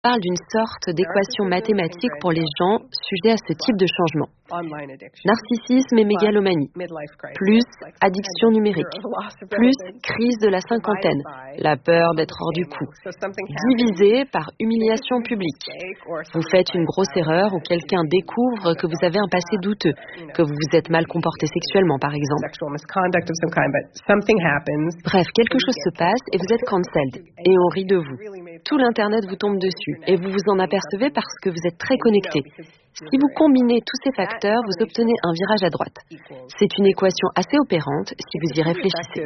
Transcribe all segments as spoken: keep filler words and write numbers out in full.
parle d'une sorte d'équation mathématique pour les gens sujets à ce type de changement. Narcissisme et mégalomanie, plus addiction numérique, plus crise de la cinquantaine, la peur d'être hors du coup, divisé par humiliation publique. Vous faites une grosse erreur ou quelqu'un découvre que vous avez un passé douteux, que vous vous êtes mal comporté sexuellement par exemple. Bref, quelque chose se passe et vous êtes cancelled et on rit de vous. Tout l'internet vous tombe dessus et vous vous en apercevez parce que vous êtes très connecté. Si vous combinez tous ces facteurs, vous obtenez un virage à droite. C'est une équation assez opérante si vous y réfléchissez.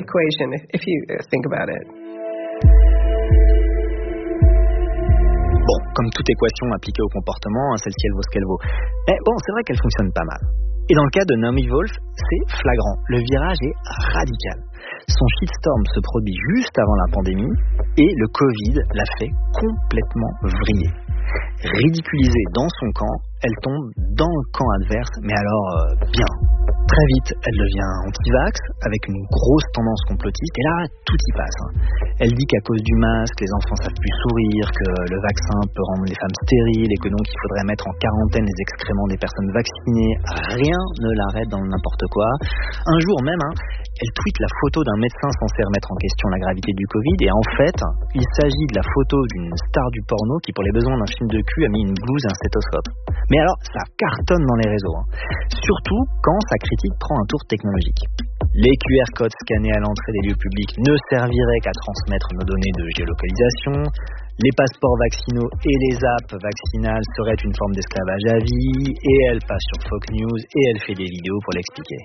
Bon, comme toute équation appliquée au comportement, celle-ci elle vaut ce qu'elle vaut. Mais bon, c'est vrai qu'elle fonctionne pas mal. Et dans le cas de Naomi Wolf, c'est flagrant. Le virage est radical. Son shitstorm se produit juste avant la pandémie et le Covid l'a fait complètement vriller. Ridiculisée dans son camp, elle tombe dans le camp adverse, mais alors euh, bien. Très vite, elle devient anti-vax, avec une grosse tendance complotiste, et là, tout y passe. Hein. Elle dit qu'à cause du masque, les enfants savent plus sourire, que le vaccin peut rendre les femmes stériles, et que donc il faudrait mettre en quarantaine les excréments des personnes vaccinées. Rien ne l'arrête dans n'importe quoi. Un jour même, hein, elle tweete la photo d'un médecin censé remettre en question la gravité du Covid, et en fait, il s'agit de la photo d'une star du porno qui, pour les besoins d'un film de cul, a mis une blouse et un stéthoscope. Mais alors, ça cartonne dans les réseaux, hein. Surtout quand sa critique prend un tour technologique. Les Q R codes scannés à l'entrée des lieux publics ne serviraient qu'à transmettre nos données de géolocalisation. Les passeports vaccinaux et les apps vaccinales seraient une forme d'esclavage à vie. Et elle passe sur Fox News et elle fait des vidéos pour l'expliquer.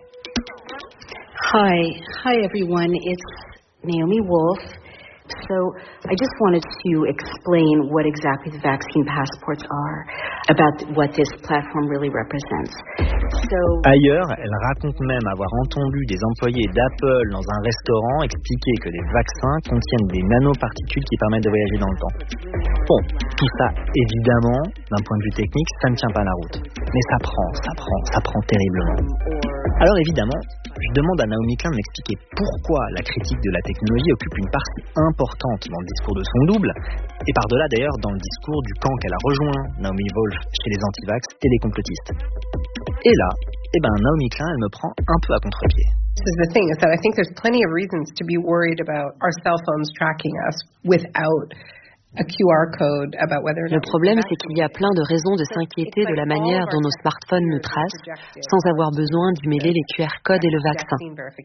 Hi, hi everyone, it's Naomi Wolf. So I just wanted to explain what exactly the vaccine passports are, about what this platform really represents. So, Ailleurs, elle raconte même avoir entendu des employés d'Apple dans un restaurant expliquer que les vaccins contiennent des nanoparticules qui permettent de voyager dans le temps. Bon, tout ça, évidemment, d'un point de vue technique, ça ne tient pas la route. Mais ça prend, ça prend, ça prend terriblement. Alors évidemment, je demande à Naomi Klein de m'expliquer pourquoi la critique de la technologie occupe une part si importante dans le discours de son double, et par-delà d'ailleurs dans le discours du camp qu'elle a rejoint, Naomi Wolf, chez les antivax et les complotistes. Et là, eh ben Naomi Klein, elle me prend un peu à contre-pied. This is the thing, is that I think there's plenty of reasons to be worried about our cell phones tracking us without a Q R code about whether or not. Le problème, c'est qu'il y a plein de raisons de s'inquiéter de la manière dont nos smartphones nous tracent, sans avoir besoin d'y mêler les Q R codes et le vaccin.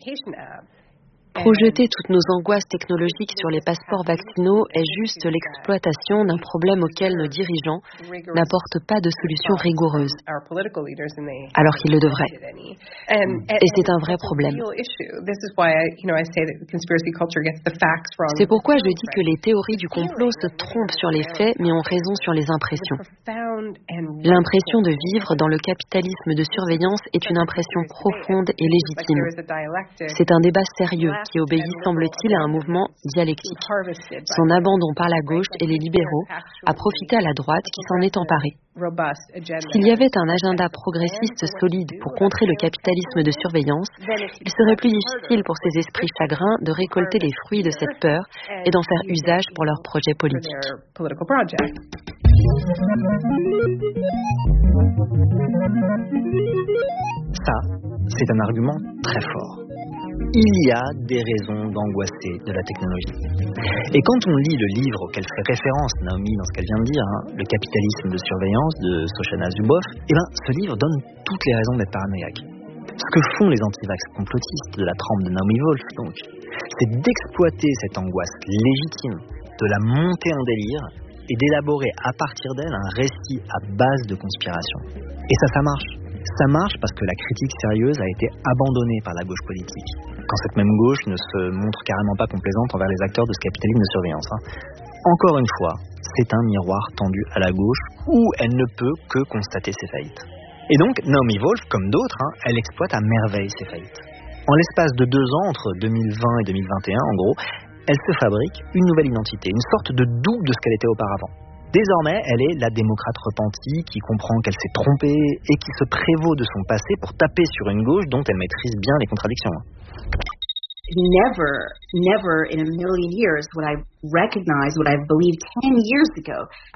Projeter toutes nos angoisses technologiques sur les passeports vaccinaux est juste l'exploitation d'un problème auquel nos dirigeants n'apportent pas de solution rigoureuse, alors qu'ils le devraient. Et c'est un vrai problème. C'est pourquoi je dis que les théories du complot se trompent sur les faits, mais ont raison sur les impressions. L'impression de vivre dans le capitalisme de surveillance est une impression profonde et légitime. C'est un débat sérieux qui obéit, semble-t-il, à un mouvement dialectique. Son abandon par la gauche et les libéraux a profité à la droite qui s'en est emparée. S'il y avait un agenda progressiste solide pour contrer le capitalisme de surveillance, il serait plus difficile pour ces esprits chagrins de récolter les fruits de cette peur et d'en faire usage pour leurs projets politiques. Ça, c'est un argument très fort. Il y a des raisons d'angoisser de la technologie. Et quand on lit le livre auquel fait référence Naomi dans ce qu'elle vient de dire, hein, Le capitalisme de surveillance de Shoshana Zuboff, eh ben, ce livre donne toutes les raisons d'être paranoïaque. Ce que font les antivax complotistes de la trempe de Naomi Wolf, donc, c'est d'exploiter cette angoisse légitime, de la monter en délire et d'élaborer à partir d'elle un récit à base de conspiration. Et ça, ça marche. Ça marche parce que la critique sérieuse a été abandonnée par la gauche politique, quand cette même gauche ne se montre carrément pas complaisante envers les acteurs de ce capitalisme de surveillance. Hein. Encore une fois, c'est un miroir tendu à la gauche où elle ne peut que constater ses faillites. Et donc, Naomi Wolf, comme d'autres, hein, elle exploite à merveille ses faillites. En l'espace de deux ans, entre deux mille vingt et deux mille vingt et un, en gros, elle se fabrique une nouvelle identité, une sorte de double de ce qu'elle était auparavant. Désormais, elle est la démocrate repentie qui comprend qu'elle s'est trompée et qui se prévaut de son passé pour taper sur une gauche dont elle maîtrise bien les contradictions. Never, never in a million years would I recognize what I believed ten years ago.